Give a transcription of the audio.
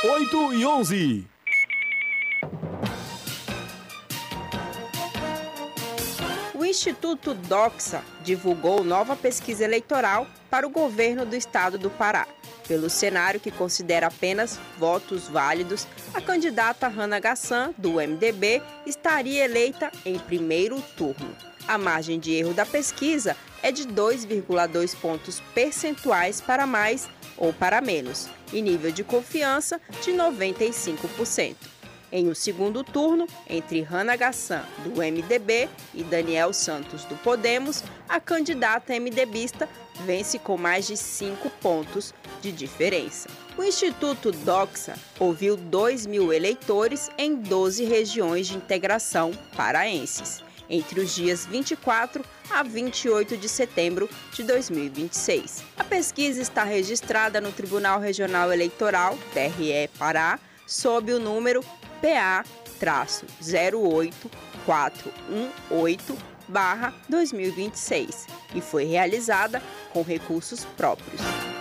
8h11. O Instituto Doxa divulgou nova pesquisa eleitoral para o governo do estado do Pará. Pelo cenário que considera apenas votos válidos, a candidata Hannah Gassan, do MDB, estaria eleita em primeiro turno. A margem de erro da pesquisa é de 2,2 pontos percentuais para mais ou para menos, e nível de confiança de 95%. Em um segundo turno, entre Hannah Gassan, do MDB, e Daniel Santos, do Podemos, a candidata MDBista vence com mais de 5 pontos de diferença. O Instituto Doxa ouviu 2.000 eleitores em 12 regiões de integração paraenses, entre os dias 24 a 28 de setembro de 2026. A pesquisa está registrada no Tribunal Regional Eleitoral, TRE Pará, sob o número PA-08418/2026 e foi realizada com recursos próprios.